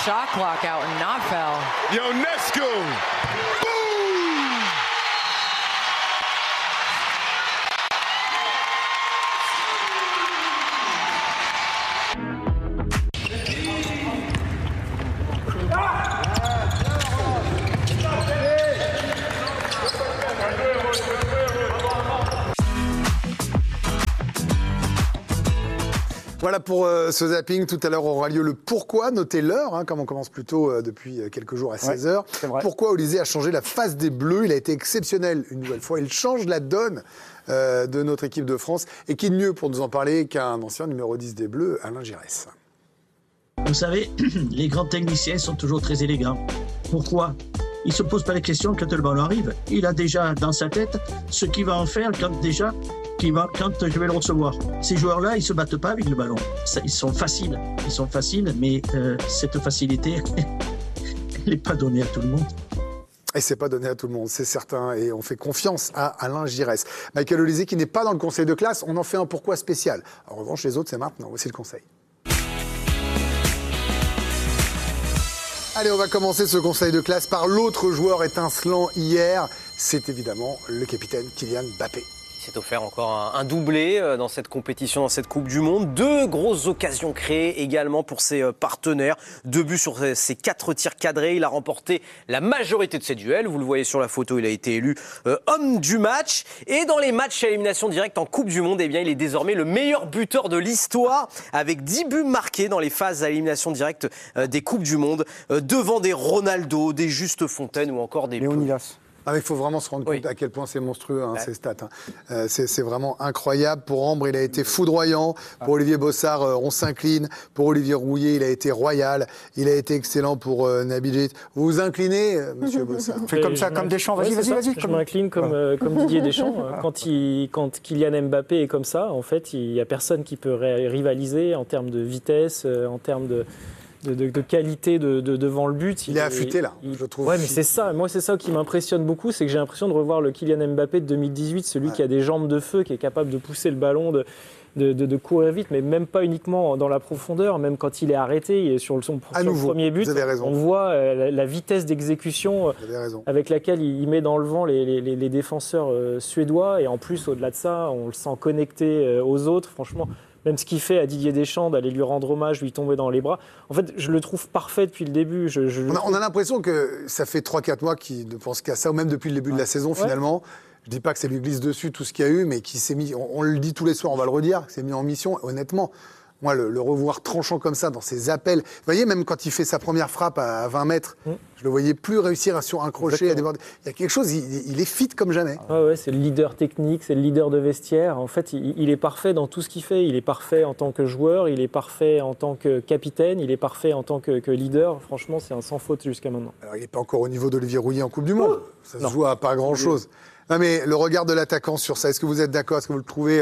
shot clock out and not foul. Ionescu! Boom! Voilà pour ce zapping. Tout à l'heure aura lieu le pourquoi. Notez l'heure, comme on commence plus tôt depuis quelques jours à 16h. Pourquoi Olysée a changé la face des Bleus. Il a été exceptionnel une nouvelle fois. Il change la donne de notre équipe de France. Et qui de mieux pour nous en parler qu'un ancien numéro 10 des Bleus, Alain Giresse. Vous savez, les grands techniciens sont toujours très élégants. Pourquoi ? Il ne se pose pas la question quand le ballon arrive. Il a déjà dans sa tête ce qu'il va en faire quand je vais le recevoir. Ces joueurs-là, ils ne se battent pas avec le ballon. Ils sont faciles, mais cette facilité, elle n'est pas donnée à tout le monde. Et c'est pas donné à tout le monde, c'est certain. Et on fait confiance à Alain Giresse. Michael Olysée, qui n'est pas dans le conseil de classe, on en fait un pourquoi spécial. En revanche, les autres, c'est maintenant. Voici le conseil. Allez, on va commencer ce conseil de classe par l'autre joueur étincelant hier. C'est évidemment le capitaine Kylian Mbappé. Il s'est offert encore un doublé dans cette compétition, dans cette Coupe du Monde. 2 grosses occasions créées également pour ses partenaires. 2 buts sur ses 4 tirs cadrés. Il a remporté la majorité de ses duels. Vous le voyez sur la photo, il a été élu homme du match. Et dans les matchs à élimination directe en Coupe du Monde, eh bien, il est désormais le meilleur buteur de l'histoire avec 10 buts marqués dans les phases à élimination directe des Coupes du Monde. Devant des Ronaldo, des Juste Fontaine ou encore des Léonidas. Ah, il faut vraiment se rendre compte à quel point c'est monstrueux, ces stats. C'est vraiment incroyable. Pour Ambre, il a été foudroyant. Pour Olivier Bossard, on s'incline. Pour Olivier Rouillet, il a été royal. Il a été excellent pour Nabil Djellit. Vous vous inclinez, monsieur Bossard? Fais comme ça, comme Deschamps. Vas-y. Je m'incline comme Didier Deschamps. Quand Kylian Mbappé est comme ça, en fait, il n'y a personne qui peut rivaliser en termes de vitesse, en termes de qualité devant le but. Il est affûté là, je trouve. Ouais, mais c'est ça. Moi, c'est ça qui m'impressionne beaucoup, c'est que j'ai l'impression de revoir le Kylian Mbappé de 2018, celui qui a des jambes de feu, qui est capable de pousser le ballon, de courir vite, mais même pas uniquement dans la profondeur, même quand il est arrêté, et sur son premier but, on voit la vitesse d'exécution avec laquelle il met dans le vent les défenseurs suédois, et en plus, au-delà de ça, on le sent connecté aux autres, franchement. Même ce qu'il fait à Didier Deschamps, d'aller lui rendre hommage, lui tomber dans les bras. En fait, je le trouve parfait depuis le début. On a l'impression que ça fait 3-4 mois qu'il ne pense qu'à ça, ou même depuis le début de la saison, finalement. Je ne dis pas que ça lui glisse dessus tout ce qu'il y a eu, mais qui s'est mis, on le dit tous les soirs, on va le redire, qu'il s'est mis en mission. Honnêtement, moi, le revoir tranchant comme ça dans ses appels. Vous voyez, même quand il fait sa première frappe à 20 mètres, je le voyais plus réussir sur un crochet, à déborder. Il y a quelque chose, il est fit comme jamais. Ouais, c'est le leader technique, c'est le leader de vestiaire. En fait, il est parfait dans tout ce qu'il fait. Il est parfait en tant que joueur, il est parfait en tant que capitaine, il est parfait en tant que leader. Franchement, c'est un sans faute jusqu'à maintenant. Alors, il n'est pas encore au niveau d'Olivier Rouillet en Coupe du Monde. Ça se joue à pas grand-chose. Non, mais le regard de l'attaquant sur ça, est-ce que vous êtes d'accord? Est-ce que vous le trouvez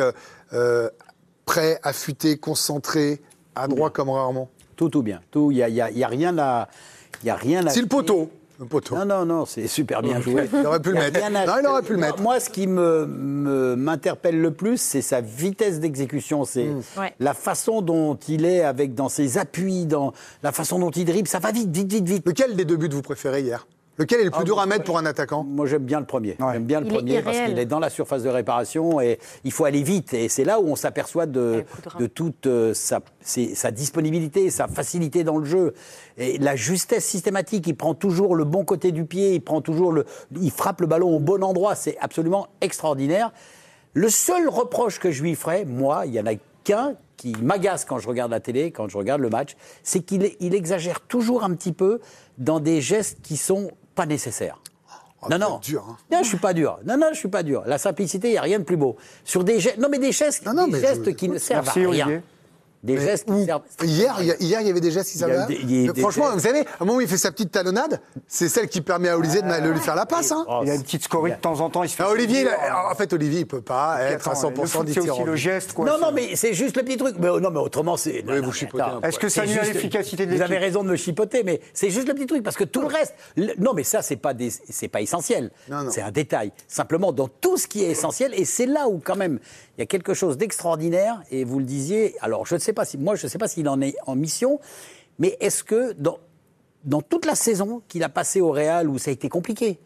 prêt, affûté, concentré, adroit comme rarement? Tout bien. Il n'y a rien à... C'est le poteau. Le poteau. Non, c'est super bien joué. Il aurait pu le mettre. Il aurait pu le mettre. Moi, ce qui m'interpelle le plus, c'est sa vitesse d'exécution. C'est la façon dont il est dans ses appuis, dans la façon dont il dribble. Ça va vite. Lequel des 2 buts vous préférez hier? Lequel est le plus dur à mettre pour un attaquant? Moi, j'aime bien le premier. J'aime bien le premier parce qu'il est dans la surface de réparation et il faut aller vite. Et c'est là où on s'aperçoit de toute sa disponibilité, sa facilité dans le jeu. Et la justesse systématique, il prend toujours le bon côté du pied, il frappe le ballon au bon endroit. C'est absolument extraordinaire. Le seul reproche que je lui ferais, moi, il y en a qu'un qui m'agace quand je regarde la télé, quand je regarde le match, c'est qu'il exagère toujours un petit peu dans des gestes qui sont pas nécessaire. Non, dur, hein. Non, je suis pas dur. La simplicité, il n'y a rien de plus beau. Sur des gestes, des gestes qui ne servent à rien. Olivier. Des gestes qui servent... Hier, il y avait des gestes qui servent à rien. Franchement, vous savez, à un moment où il fait sa petite talonnade, c'est celle qui permet à Olysée de lui faire la passe. Hein. Il y a une petite scorie de temps en temps. Olivier, il ne peut pas être à 100% c'est aussi le geste. Quoi, non, mais c'est juste le petit truc. Mais autrement, c'est... vous chipotez un peu. Est-ce que ça nuit à l'efficacité de l'équipe? Vous avez raison de me chipoter, mais c'est juste le petit truc, parce que tout le reste... Non, mais ça, c'est pas essentiel. C'est un détail. Simplement, dans tout ce qui est essentiel, et c'est là où, quand même, il y a quelque chose d'extraordinaire, et vous le disiez, alors je ne sais pas s'il en est en mission, mais est-ce que dans toute la saison qu'il a passée au Real où ça a été compliqué.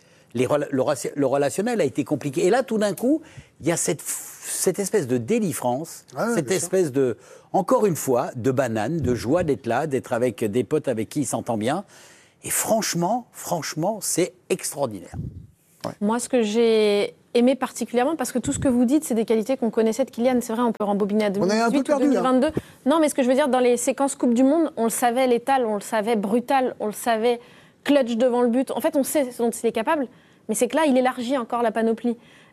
Le relationnel a été compliqué. Et là, tout d'un coup, il y a cette espèce de délivrance, cette espèce de, encore une fois, de banane, de joie d'être là, d'être avec des potes avec qui il s'entend bien. Et franchement, c'est extraordinaire. Ouais. Moi, ce que j'ai aimé particulièrement, parce que tout ce que vous dites, c'est des qualités qu'on connaissait de Kylian. C'est vrai, on peut rembobiner à 2018 ou 2022. Hein. Non, mais ce que je veux dire, dans les séquences Coupe du Monde, on le savait létal, on le savait brutal, on le savait clutch devant le but. En fait, on sait ce dont il est capable, mais c'est que là, il élargit encore la panoplie.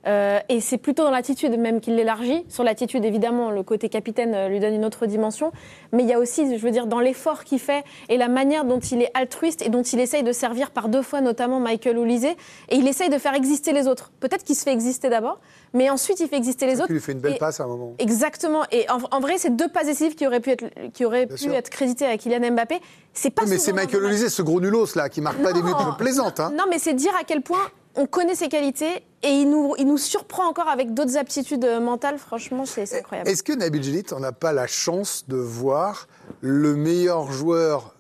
Et c'est plutôt dans l'attitude même qu'il l'élargit. Sur l'attitude, évidemment, le côté capitaine lui donne une autre dimension. Mais il y a aussi, je veux dire, dans l'effort qu'il fait et la manière dont il est altruiste et dont il essaye de servir par 2 fois, notamment Michael Olise. Et il essaye de faire exister les autres. Peut-être qu'il se fait exister d'abord, mais ensuite il fait exister les autres. Il lui fait une belle passe à un moment. Exactement. Et en vrai, c'est 2 passes décisives qui auraient pu être créditées à Kylian Mbappé. C'est pas. Mais c'est Michael Olise, ce gros nulos là, qui marque pas des buts. Je plaisante. Hein. Non, mais c'est dire à quel point on connaît ses qualités et il nous surprend encore avec d'autres aptitudes mentales. Franchement, c'est incroyable. Est-ce que Nabil Djellit, on n'a pas la chance de voir le meilleur joueur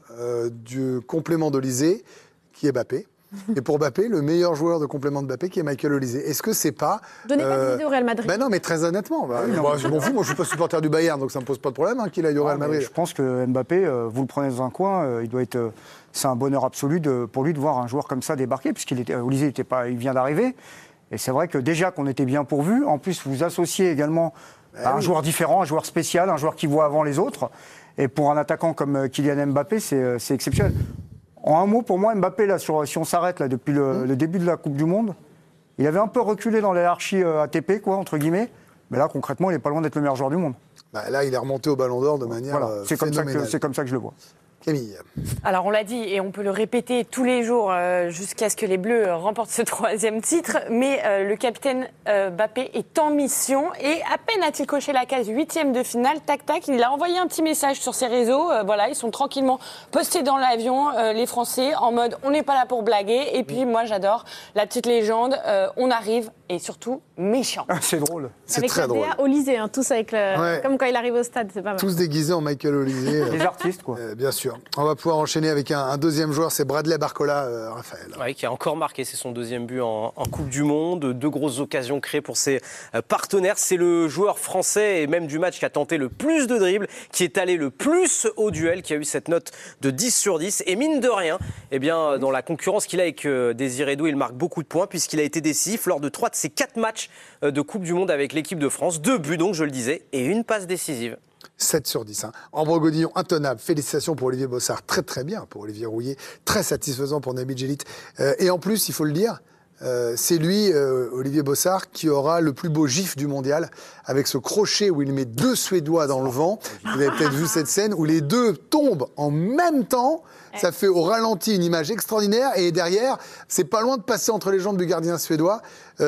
du complément d'Olise, qui est Mbappé, et pour Mbappé, le meilleur joueur de complément de Mbappé, qui est Michael Olise? Est-ce que c'est pas... Donnez pas d'idée au Real Madrid. Ben non, mais très honnêtement, je m'en fous, moi je suis pas supporter du Bayern, donc ça me pose pas de problème qu'il aille au Real Madrid. Je pense que Mbappé, vous le prenez dans un coin, il doit être... C'est un bonheur absolu pour lui de voir un joueur comme ça débarquer, puisqu'Olise il vient d'arriver. Et c'est vrai que déjà qu'on était bien pourvu. En plus, vous associez également un joueur différent, un joueur spécial, un joueur qui voit avant les autres. Et pour un attaquant comme Kylian Mbappé, c'est exceptionnel. En un mot, pour moi, Mbappé, là, si on s'arrête là, depuis le début de la Coupe du Monde, il avait un peu reculé dans la hiérarchie ATP, quoi, entre guillemets. Mais là, concrètement, il n'est pas loin d'être le meilleur joueur du monde. Là, il est remonté au Ballon d'Or de manière phénoménale. C'est comme ça que je le vois. Camille. Alors on l'a dit et on peut le répéter tous les jours jusqu'à ce que les Bleus remportent ce 3e titre, mais le capitaine Mbappé est en mission et à peine a-t-il coché la case 8e de finale, tac tac, il a envoyé un petit message sur ses réseaux, voilà, ils sont tranquillement postés dans l'avion, les Français, en mode on n'est pas là pour blaguer, et puis moi j'adore la petite légende, on arrive, et surtout méchant. C'est drôle. C'est très drôle. Avec Olise, tous avec comme quand il arrive au stade, c'est pas mal. Tous déguisés en Michael Olise. Les artistes, quoi. Bien sûr. On va pouvoir enchaîner avec un deuxième joueur, c'est Bradley Barcola, Raphaël. Oui, qui a encore marqué, c'est son 2e but en Coupe du Monde. 2 grosses occasions créées pour ses partenaires. C'est le joueur français et même du match qui a tenté le plus de dribbles, qui est allé le plus au duel, qui a eu cette note de 10 sur 10. Et mine de rien, eh bien, dans la concurrence qu'il a avec Désiré Doué, il marque beaucoup de points puisqu'il a été décisif lors de 3 de ses 4 matchs de Coupe du Monde avec l'équipe de France. 2 buts donc, je le disais, et une passe décisive. 7 sur 10. Ambre Godillon, intenable. Félicitations pour Olivier Bossard. Très très bien pour Olivier Rouillet. Très satisfaisant pour Nabil Djellit. Et en plus, il faut le dire, c'est lui, Olivier Bossard, qui aura le plus beau gif du mondial avec ce crochet où il met 2 Suédois dans le vent. Vous avez peut-être vu cette scène où les 2 tombent en même temps. Ça fait au ralenti une image extraordinaire. Et derrière, c'est pas loin de passer entre les jambes du gardien suédois.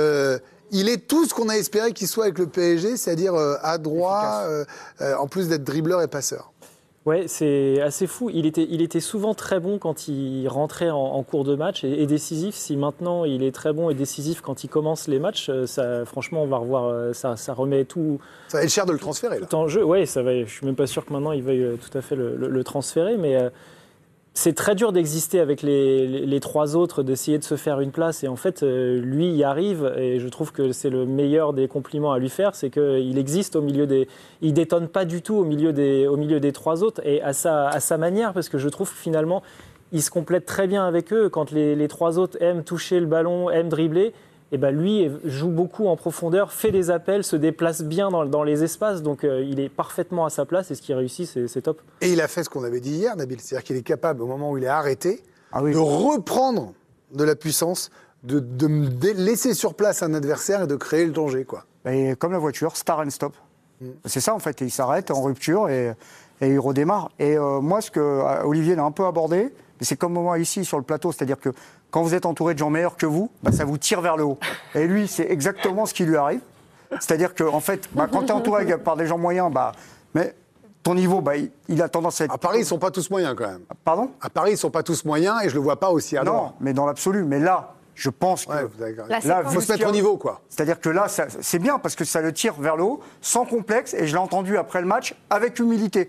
Il est tout ce qu'on a espéré qu'il soit avec le PSG, c'est-à-dire adroit, en plus d'être dribbleur et passeur. Ouais, c'est assez fou. Il était souvent très bon quand il rentrait en cours de match et décisif. Si maintenant il est très bon et décisif quand il commence les matchs, ça, franchement, on va revoir. Ça remet tout. Ça va être cher de le transférer, là. Tout en jeu. Ouais, ça va. Je suis même pas sûr que maintenant il veuille tout à fait le transférer, mais. C'est très dur d'exister avec les 3 autres, d'essayer de se faire une place. Et en fait, lui y arrive. Et je trouve que c'est le meilleur des compliments à lui faire. C'est qu'il existe au milieu des... Il détonne pas du tout au milieu des 3 autres. Et à sa manière, parce que je trouve que finalement, il se complète très bien avec eux. Quand les 3 autres aiment toucher le ballon, aiment dribbler, et ben lui joue beaucoup en profondeur, fait des appels, se déplace bien dans les espaces. Donc il est parfaitement à sa place et ce qu'il réussit, c'est top. Et il a fait ce qu'on avait dit hier, Nabil. C'est-à-dire qu'il est capable, au moment où il est arrêté, de reprendre de la puissance, de laisser sur place un adversaire et de créer le danger, quoi. Et comme la voiture, start and stop. C'est ça, en fait. Il s'arrête en rupture et il redémarre. Et moi, ce que Olivier l'a un peu abordé, c'est comme moi ici sur le plateau, c'est-à-dire que quand vous êtes entouré de gens meilleurs que vous, ça vous tire vers le haut. Et lui, c'est exactement ce qui lui arrive. C'est-à-dire que, en fait, quand tu es entouré par des gens moyens, mais ton niveau, il a tendance à être... À Paris, ils ne sont pas tous moyens, quand même. Pardon ? À Paris, ils ne sont pas tous moyens et je ne le vois pas aussi à droite. Non, mais dans l'absolu. Mais là, je pense que... Là, il faut se mettre au niveau, quoi. C'est-à-dire que là, c'est bien parce que ça le tire vers le haut, sans complexe. Et je l'ai entendu après le match, avec humilité.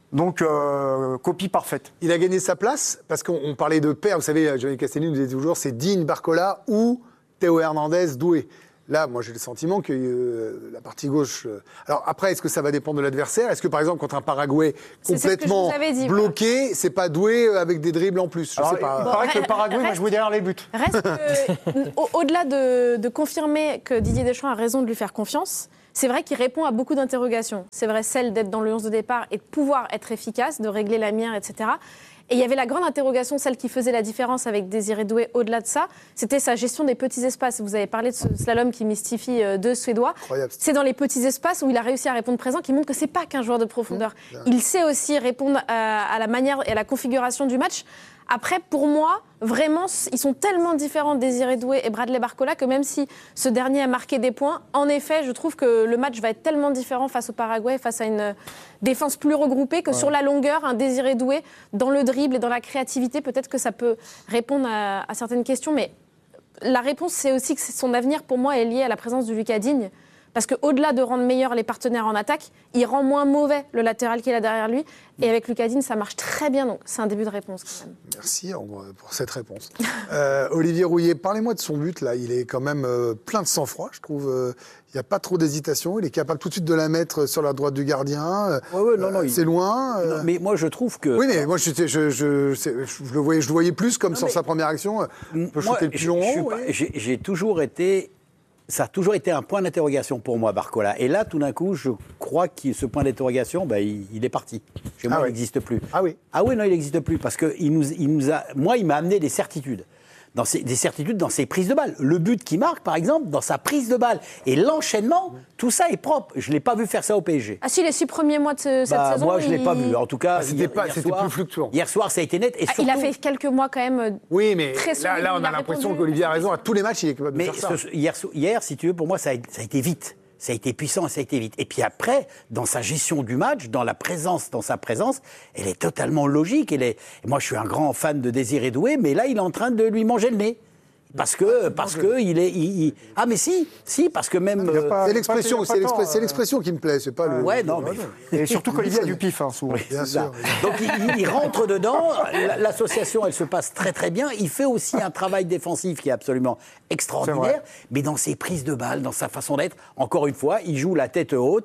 Donc, copie parfaite. Il a gagné sa place parce qu'on parlait de paire. Vous savez, Johnny Castellini nous disait toujours c'est Digne, Barcola ou Théo Hernandez, Doué. Là, moi, j'ai le sentiment que la partie gauche... Alors après, est-ce que ça va dépendre de l'adversaire ? Est-ce que, par exemple, contre un Paraguay complètement bloqué, c'est pas Doué avec des dribbles en plus ? Je sais pas. Il paraît que le Paraguay va jouer derrière les buts. Reste au-delà de confirmer que Didier Deschamps a raison de lui faire confiance, c'est vrai qu'il répond à beaucoup d'interrogations. C'est vrai, celle d'être dans le 11 de départ et de pouvoir être efficace, de régler la mienne, etc. Et il y avait la grande interrogation, celle qui faisait la différence avec Désiré Doué au-delà de ça, c'était sa gestion des petits espaces. Vous avez parlé de ce slalom qui mystifie deux Suédois. Incroyable. C'est dans les petits espaces où il a réussi à répondre présent qui montre que c'est pas qu'un joueur de profondeur. Il sait aussi répondre à la manière et à la configuration du match. Après, pour moi, vraiment, ils sont tellement différents, Désiré Doué et Bradley Barcola, que même si ce dernier a marqué des points, en effet, je trouve que le match va être tellement différent face au Paraguay, face à une défense plus regroupée, que sur la longueur, un Désiré Doué, dans le dribble et dans la créativité, peut-être que ça peut répondre à certaines questions. Mais la réponse, c'est aussi que son avenir, pour moi, est lié à la présence de Lucas Digne. Parce qu'au-delà de rendre meilleurs les partenaires en attaque, il rend moins mauvais le latéral qu'il a derrière lui. Et avec Lucas Digne, ça marche très bien. Donc, c'est un début de réponse, quand même. Merci pour cette réponse. Olivier Rouillet, parlez-moi de son but. Là, il est quand même plein de sang-froid, je trouve. Il n'y a pas trop d'hésitation. Il est capable tout de suite de la mettre sur la droite du gardien. C'est loin. Non, mais moi, je trouve que... Oui, mais moi, je le voyais plus comme sur sa première action. On peut shooter le pion. J'ai toujours été... Ça a toujours été un point d'interrogation pour moi, Barcola. Et là, tout d'un coup, je crois que ce point d'interrogation, il est parti. Chez moi, il n'existe plus. Ah oui. Ah oui, non, il n'existe plus. Parce que il m'a amené des certitudes. Des certitudes dans ses prises de balles. Le but qu'il marque, par exemple, dans sa prise de balle. Et l'enchaînement, tout ça est propre. Je ne l'ai pas vu faire ça au PSG. Ah si, les 6 premiers mois de cette saison... Moi, je ne l'ai pas vu. En tout cas, c'était plus fluctuant. Hier soir, ça a été net. Et surtout, il a fait quelques mois quand même oui, mais très solide. Là, on a l'impression qu'Olivier a raison. À tous les matchs, il est capable de faire ça. Hier, si tu veux, pour moi, ça a été vite. Ça a été puissant et ça a été vite. Et puis après, dans sa gestion du match, dans sa présence, elle est totalement logique. Et moi, je suis un grand fan de Désiré Doué, mais là, il est en train de lui manger le nez. Parce que il est. Ah, mais si, parce que même. C'est l'expression qui me plaît, c'est pas le. Ouais, non, mais. Et surtout qu'Olivier a du pif, souvent. Bien sûr. Donc il rentre dedans, l'association, elle se passe très très bien. Il fait aussi un travail défensif qui est absolument extraordinaire, mais dans ses prises de balles, dans sa façon d'être, encore une fois, il joue la tête haute.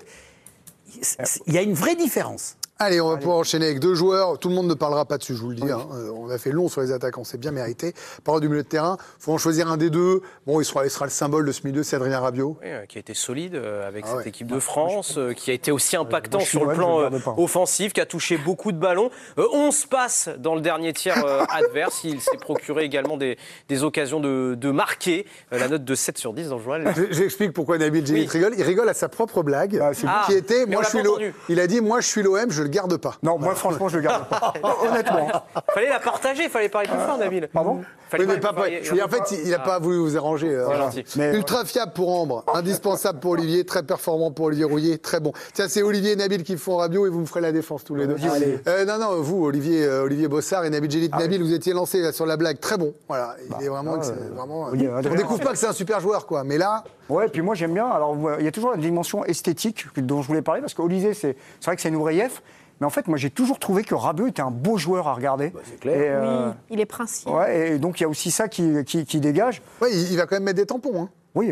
Il y a une vraie différence. Allez, on va pouvoir enchaîner avec 2 joueurs. Tout le monde ne parlera pas dessus, je vous le dis. On a fait long sur les attaquants, c'est bien mérité. Parole du milieu de terrain, il faut en choisir un des deux. Bon, il sera le symbole de ce milieu, c'est Adrien Rabiot. Oui, qui a été solide avec cette équipe de France, qui a été aussi impactant sur le plan offensif, qui a touché beaucoup de ballons. 11 passes dans le dernier tiers adverse. Il s'est procuré également des occasions de marquer. La note de 7 sur 10 dans le journal. J'explique pourquoi Nabil Djellit rigole. Il rigole à sa propre blague, qui était il a dit, moi je suis l'OM, je le garde pas. Non, moi franchement, je le garde pas. Honnêtement. Fallait la partager, fallait parler plus fort, Nabil. Pardon ? Oui, mais en fait, il n'a pas voulu vous arranger. Ultra fiable pour Ambre, indispensable pour Olivier, très performant pour Olivier Rouillet, très bon. Tiens, c'est Olivier et Nabil qui font Rabiot et vous me ferez la défense tous les deux. Non, vous, Olivier Bossard et Nabil Djellit. Nabil, vous étiez lancé là, sur la blague, très bon. Voilà, il est vraiment. On découvre pas que c'est un super joueur, quoi. Mais là. Ouais, puis moi j'aime bien. Alors, il y a toujours la dimension esthétique dont je voulais parler, parce qu'Olivier, c'est vrai que c'est Nouvrief. Mais en fait, moi, j'ai toujours trouvé que Rabiot était un beau joueur à regarder. C'est clair. Oui, il est princier. Ouais, et donc, il y a aussi ça qui dégage. Oui, il va quand même mettre des tampons. Hein. Oui,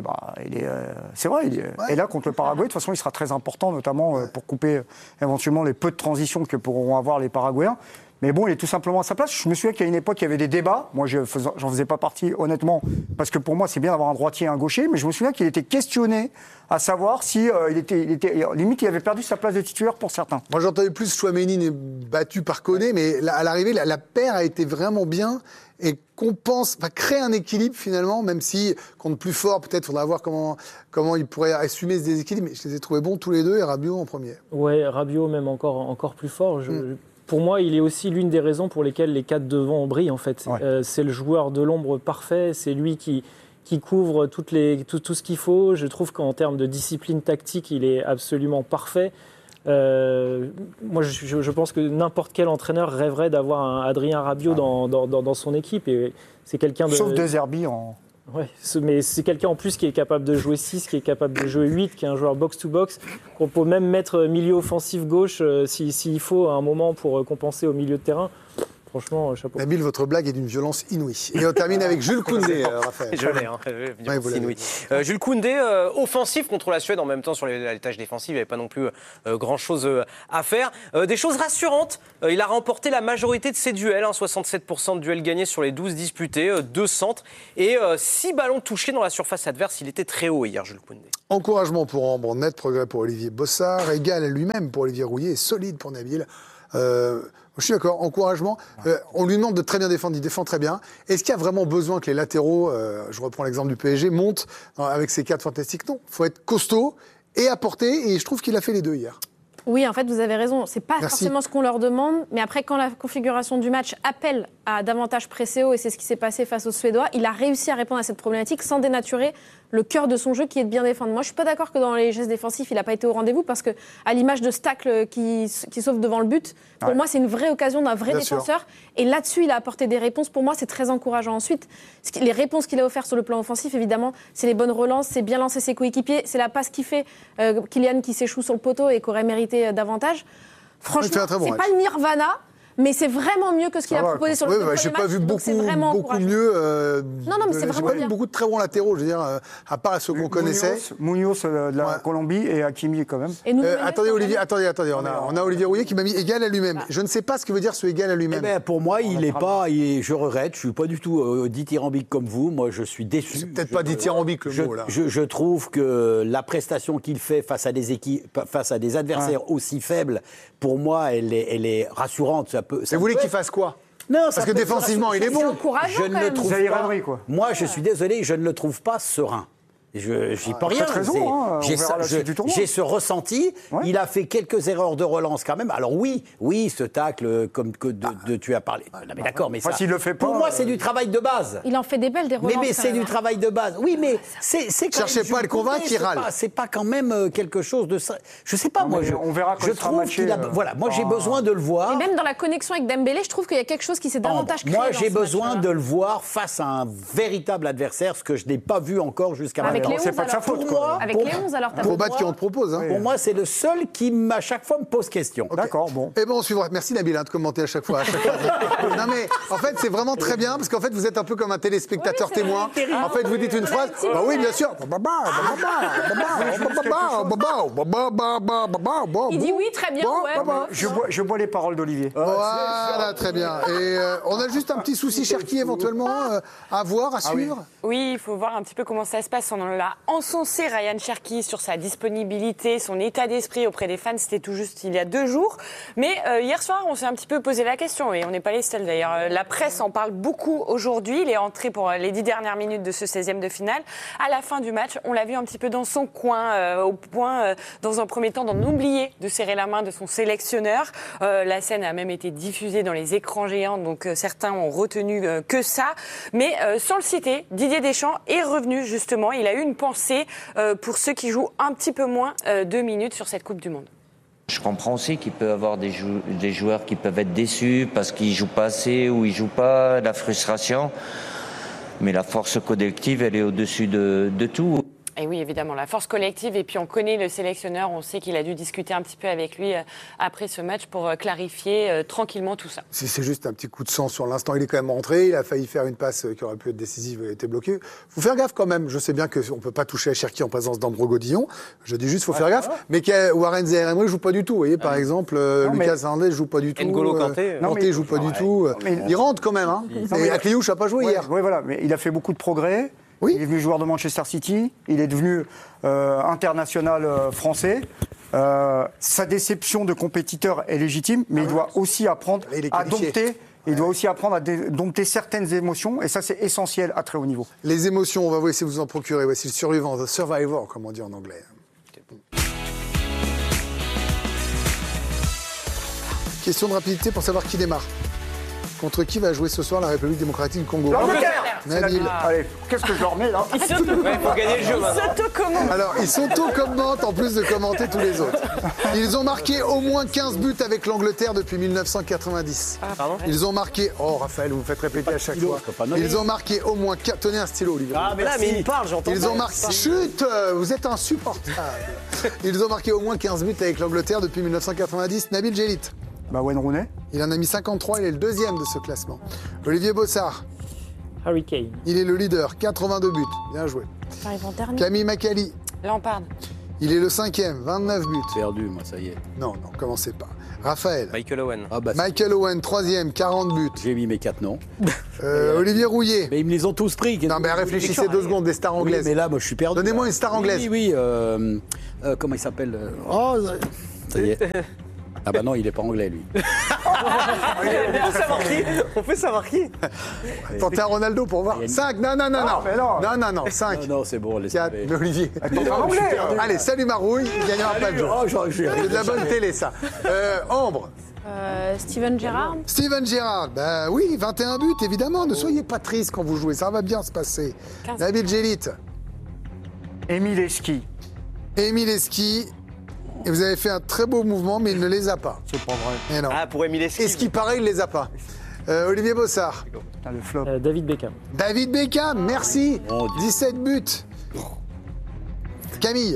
c'est vrai. Et là, contre le Paraguay, de toute façon, il sera très important, notamment pour couper éventuellement les peu de transitions que pourront avoir les Paraguayens. Mais bon, il est tout simplement à sa place. Je me souviens qu'à une époque, il y avait des débats. Moi, j'en faisais pas partie, honnêtement, parce que pour moi, c'est bien d'avoir un droitier et un gaucher. Mais je me souviens qu'il était questionné à savoir si limite, il avait perdu sa place de titulaire pour certains. Moi, j'entendais plus Chouameni battu par Koné, mais à l'arrivée, la paire a été vraiment bien et créer un équilibre finalement, même si contre plus fort, peut-être faudra voir comment il pourrait assumer ce déséquilibre. Mais je les ai trouvés bons tous les deux et Rabiot en premier. Ouais, Rabiot même encore plus fort. Pour moi, il est aussi l'une des raisons pour lesquelles les 4 devant brillent, en fait. Ouais. C'est le joueur de l'ombre parfait, c'est lui qui couvre tout ce qu'il faut. Je trouve qu'en termes de discipline tactique, il est absolument parfait. Moi, je pense que n'importe quel entraîneur rêverait d'avoir un Adrien Rabiot dans son équipe. Et c'est quelqu'un de... Sauf De Zerbi en... Ouais, mais c'est quelqu'un en plus qui est capable de jouer 6, qui est capable de jouer 8, qui est un joueur box-to-box, qu'on peut même mettre milieu offensif gauche s'il faut à un moment pour compenser au milieu de terrain. Franchement, chapeau. Nabil, votre blague est d'une violence inouïe. Et on termine avec Jules Koundé, Raphaël. Je l'ai, inouïe. Jules Koundé, offensif contre la Suède, en même temps sur les tâches défensives, il n'y avait pas non plus grand-chose à faire. Des choses rassurantes, il a remporté la majorité de ses duels, 67% de duels gagnés sur les 12 disputés, 2 centres et 6 ballons touchés dans la surface adverse. Il était très haut hier, Jules Koundé. Encouragement pour Ambre, net progrès pour Olivier Bossard, égal à lui-même pour Olivier Rouillet, et solide pour Nabil. Je suis d'accord, encouragement. On lui demande de très bien défendre, il défend très bien. Est-ce qu'il y a vraiment besoin que les latéraux, je reprends l'exemple du PSG, montent avec ces 4 fantastiques? Non, il faut être costaud et apporter, et je trouve qu'il a fait les deux hier. Oui, en fait, vous avez raison. C'est pas forcément ce qu'on leur demande, mais après, quand la configuration du match appelle à davantage presser haut, et c'est ce qui s'est passé face aux Suédois, il a réussi à répondre à cette problématique sans dénaturer le cœur de son jeu qui est de bien défendre. Moi, je suis pas d'accord que dans les gestes défensifs, il n'a pas été au rendez-vous, parce que à l'image de Stacle qui sauve devant le but, pour moi, c'est une vraie occasion d'un vrai défenseur. Et là-dessus, il a apporté des réponses. Pour moi, c'est très encourageant. Ensuite, les réponses qu'il a offertes sur le plan offensif, évidemment, c'est les bonnes relances, c'est bien lancer ses coéquipiers, c'est la passe qu'il fait, Kylian qui s'échoue sur le poteau et qui aurait mérité davantage. Franchement, c'est pas le nirvana. Mais c'est vraiment mieux que ce qu'il a proposé sur le premier match. J'ai pas vu beaucoup mieux. Non, mais c'est vraiment bien. J'ai pas vu beaucoup de très bons latéraux, je veux dire, à part ceux qu'on connaissait. Munoz de la Colombie et Hakimi quand même. Attendez, Olivier, on a Olivier Rouillet qui m'a mis égal à lui-même. Je ne sais pas ce que veut dire ce égal à lui-même. Pour moi, il n'est pas. Je regrette, je suis pas du tout dithyrambique comme vous. Moi, je suis déçu. C'est peut-être pas dithyrambique le mot là. Je trouve que la prestation qu'il fait face à des équipes, face à des adversaires aussi faibles, pour moi, elle est rassurante. Vous voulez qu'il fasse quoi? Non, parce que défensivement, il est bon. Je ne le trouve pas. Moi, je suis désolé, je ne le trouve pas serein. J'y peux rien. J'ai ce ressenti. Ouais. Il a fait quelques erreurs de relance quand même. Alors oui, ce tacle comme tu as parlé. Non, mais d'accord, mais ça. S'il le fait pas, pour moi, c'est du travail de base. Il en fait des belles des relances. Mais c'est du travail de base. Oui, mais c'est quand cherchez même. Pas à le convaincre, il râle. C'est pas quand même quelque chose de ça. Je sais pas. Non, on verra quand je trouve qu'il a. Voilà, moi j'ai besoin de le voir. Et même dans la connexion avec Dembélé, je trouve qu'il y a quelque chose qui s'est davantage créé. Moi, j'ai besoin de le voir face à un véritable adversaire, ce que je n'ai pas vu encore jusqu'à maintenant. C'est pas de sa faute. Avec les 11, alors t'as faut battre qui on te propose. Pour moi, c'est le seul qui, à chaque fois, me pose question. Okay. D'accord, bon. Et bon, on suivra. Merci Nabil de commenter à chaque fois. Non, mais en fait, c'est vraiment très bien, parce qu'en fait, vous êtes un peu comme un téléspectateur témoin. En fait, vous dites une phrase. Bah oui, bien sûr. Il dit oui, très bien. Je bois les paroles d'Olivier. Voilà, très bien. Et on a juste un petit souci, Cherki, éventuellement, à voir, à suivre. Oui, il faut voir un petit peu comment ça se passe. On l'a encensé, Ryan Cherki, sur sa disponibilité, son état d'esprit auprès des fans. C'était tout juste il y a 2 jours. Mais hier soir, on s'est un petit peu posé la question, et on n'est pas les seuls d'ailleurs. La presse en parle beaucoup aujourd'hui. Il est entré pour les 10 dernières minutes de ce 16e de finale. À la fin du match, on l'a vu un petit peu dans son coin, au point, dans un premier temps, d'en oublier de serrer la main de son sélectionneur. La scène a même été diffusée dans les écrans géants, donc certains ont retenu que ça. Mais sans le citer, Didier Deschamps est revenu justement. Il a eu une pensée pour ceux qui jouent un petit peu moins 2 minutes sur cette Coupe du Monde. Je comprends aussi qu'il peut y avoir des joueurs qui peuvent être déçus parce qu'ils ne jouent pas assez ou ils ne jouent pas, la frustration. Mais la force collective, elle est au-dessus de tout. Et oui, évidemment, la force collective. Et puis, on connaît le sélectionneur. On sait qu'il a dû discuter un petit peu avec lui après ce match pour clarifier tranquillement tout ça. Si c'est juste un petit coup de sang sur l'instant, il est quand même rentré. Il a failli faire une passe qui aurait pu être décisive, il a été bloqué. Faut faire gaffe quand même. Je sais bien qu'on ne peut pas toucher à Cherki en présence d'Ambro Godillon. Je dis juste, faut faire gaffe. Mais Warren Zaïre-Emery ne joue pas du tout. Vous voyez, par exemple, Lucas Hernandez ne joue pas du tout. N'Golo Kanté ne joue pas du tout. Il rentre quand même. Et Akliouche n'a pas joué hier. Oui, voilà. Mais il a fait beaucoup de progrès. Oui. Il est devenu joueur de Manchester City, il est devenu international français. Sa déception de compétiteur est légitime, mais il doit aussi apprendre à dompter. Il doit aussi apprendre à dompter certaines émotions, et ça c'est essentiel à très haut niveau. Les émotions, on va voir si vous en procurez. Voici le survivant, the survivor, comme on dit en anglais. Question de rapidité pour savoir qui démarre. Contre qui va jouer ce soir la République démocratique du Congo? L'Angleterre. Nabil. Allez, qu'est-ce que je leur mets là? Il faut gagner le jeu maintenant. Alors, ils s'auto-commentent en plus de commenter tous les autres. Ils ont marqué au moins 15 buts avec l'Angleterre depuis 1990. Pardon? Ils ont marqué... Oh, Raphaël, vous me faites répéter à chaque fois. Ils ont marqué au moins... Tenez un stylo, Olivier. Ah, mais là, mais il parle, j'entends. Ils ont marqué... Chut, vous êtes insupportable. Ils ont marqué au moins 15 buts avec l'Angleterre depuis 1990. Nabil Djellit. Wayne Rooney. Il en a mis 53, il est le deuxième de ce classement. Olivier Bossard. Harry Kane. Il est le leader, 82 buts. Bien joué. J'arrive en dernier. Camille Macali. Lampard. Il est le cinquième, 29 buts. Perdu, moi, ça y est. Non, commencez pas. Raphaël. Michael Owen. Ah, bah, Michael Owen, troisième, 40 buts. j'ai mis mes 4 noms. Olivier Rouillet. Mais ils me les ont tous pris. Non, mais réfléchissez 2 secondes, des stars anglaises. Oui, mais là, moi, je suis perdu. Donnez-moi une star anglaise. Oui. Comment il s'appelle Oh, ça y est. Ah bah non, il est pas anglais, lui. On fait savoir qui. Tentez un Ronaldo pour voir. 5, non. Non, 5. Non, c'est bon, laisse 4, tomber. mais Olivier. Allez, salut Marouille, il gagnera pas le jeu. Oh, C'est de la bonne télé, ça. Ambre. Steven Gerrard. Steven Gerrard, bah oui, 21 buts, évidemment. Ne soyez pas triste quand vous jouez, ça va bien se passer. Nabil Djellit. Émile Esqui. Émile Esqui. Et vous avez fait un très beau mouvement, mais il ne les a pas. C'est pas vrai. Et non. Ah, pour Émile Esqui. Esqui, pareil, il ne les a pas. Olivier Bossard. Le flop. David Beckham. David Beckham, merci. 17 buts. Camille.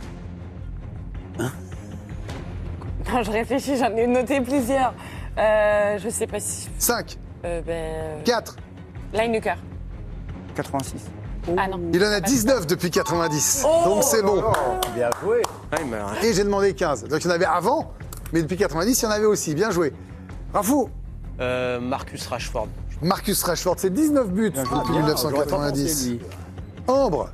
Non, je réfléchis, j'en ai noté plusieurs. Je sais pas si... 5. 4. 4. Lineker. 86. Ah non. Il en a 19 depuis 90. Donc c'est bon. Bien joué. Et j'ai demandé 15. Donc il y en avait avant, mais depuis 90, il y en avait aussi. Bien joué. Rafou. Marcus Rashford. Marcus Rashford, c'est 19 buts depuis 1990. Ambre.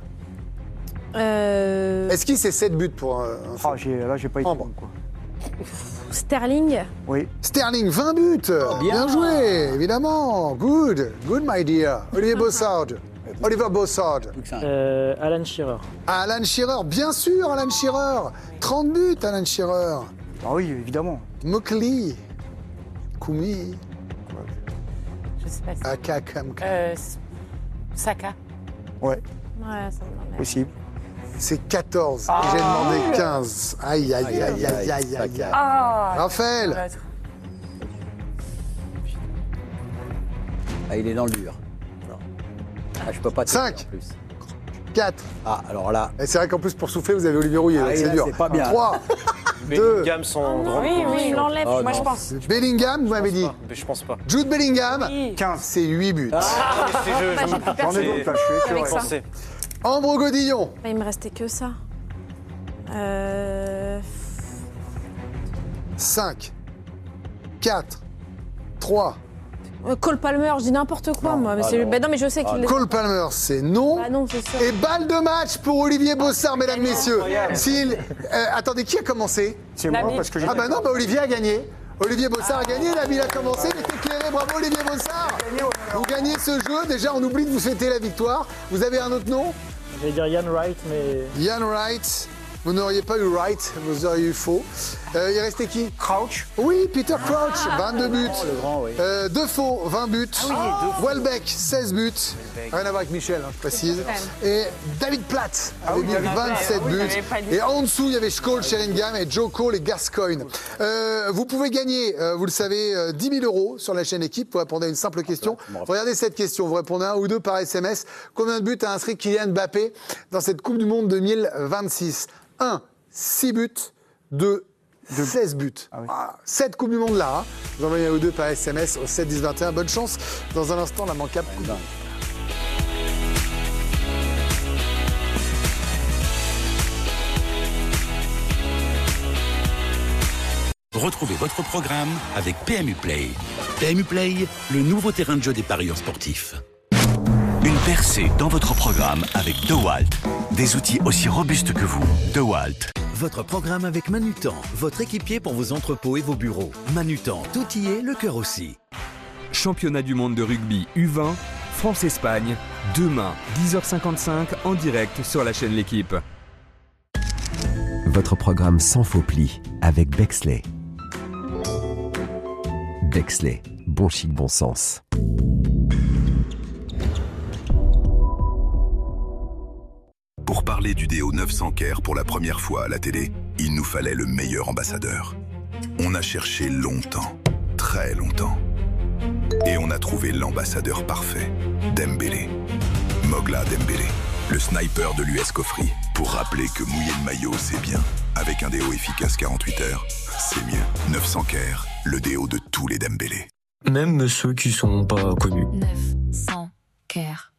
Est-ce qu'il c'est 7 buts pour un... Ah, là, j'ai pas été Ambre. bon, quoi. Sterling. Oui. Sterling, 20 buts. Bien joué, évidemment. Good, my dear. Olivier Bossard. Oliver Bossard. Alan Shearer. Alan Shearer, bien sûr, Alan Shearer. 30 buts, Alan Shearer. Ah oui, évidemment. Mokli. Koumi. Je sais pas si... Akakamka. Saka. Ouais, Ouais, ça me l'emmerde. possible. C'est 14. Et j'ai demandé 15. Aïe. Ah. Raphaël. Ah, il est dans le dur. Non. Ah, je peux pas te 5. dire en plus. 4. Ah, alors là. Et c'est vrai qu'en plus, pour souffler, vous avez Olivier Rouillet. Ah, donc et c'est là, dur. c'est pas bien. 3. Bellingham sans grande Oui, conviction. il l'enlève, Oh, moi non. je pense. Bellingham, vous m'avez dit. Mais je pense pas. Jude Bellingham. Oui. 15. C'est 8 buts. Bah, j'ai plus J'en ai personne. d'autres là, je suis Avec ça. Pensez. Ambre Godillon. Bah, il me restait que ça. 5. 4. 3. Cole Palmer, je dis n'importe quoi, moi. Mais c'est... Bah, non, mais je sais qu'il... Cole Palmer, c'est non. Bah non, c'est sûr. Et balle de match pour Olivier Bossard, mesdames, messieurs. Attendez, qui a commencé? C'est moi Nabil. parce que j'ai. Ah bah non, bah Olivier a gagné. Olivier Bossard a gagné, Nabil a commencé, il est éclairé, bravo Olivier Bossard. Vous gagnez ce jeu, déjà on oublie de vous souhaiter la victoire. Vous avez un autre nom? J'allais dire Ian Wright, mais... Ian Wright. Vous n'auriez pas eu Wright, vous auriez eu faux. Il restait qui? Crouch. Oui, Peter Crouch, 22 buts. Le grand, oui. Defoe, 20 buts. Welbeck, 16 buts. Rien à voir avec Michel, hein, je précise. Et David Platt avait mis 27 buts. Et en dessous, il y avait Scholes, Sheringham et Joe Cole et Gascoigne. Vous pouvez gagner, vous le savez, 10 000 € sur la chaîne Équipe. Vous répondez à une simple question. Regardez cette question. Vous répondez un ou deux par SMS. Combien de buts a inscrit Kylian Mbappé dans cette Coupe du Monde 2026? 1, 6 buts. 2, 16 buts. 7 Coupes du Monde là. Hein. Vous envoyez un ou deux par SMS au 7 10 21. Bonne chance. Dans un instant, la manquable Coupe du Monde. Retrouvez votre programme avec PMU Play. PMU Play, le nouveau terrain de jeu des parieurs sportifs. Une percée dans votre programme avec DeWalt. Des outils aussi robustes que vous. DeWalt. Votre programme avec Manutan, votre équipier pour vos entrepôts et vos bureaux. Manutan, tout y est, le cœur aussi. Championnat du monde de rugby U20, France-Espagne, demain, 10h55 en direct sur la chaîne L'Équipe. Votre programme sans faux plis avec Bexley. Bexley, bon chic, bon sens. parler du déo 900 Care pour la première fois à la télé, il nous fallait le meilleur ambassadeur. On a cherché longtemps, très longtemps. Et on a trouvé l'ambassadeur parfait, Dembélé. Mogla Dembélé, le sniper de l'US Cofri, pour rappeler que mouiller le maillot, c'est bien. Avec un déo efficace 48 heures, c'est mieux. 900 Care, le déo de tous les Dembélé. Même ceux qui sont pas connus. 900 Care.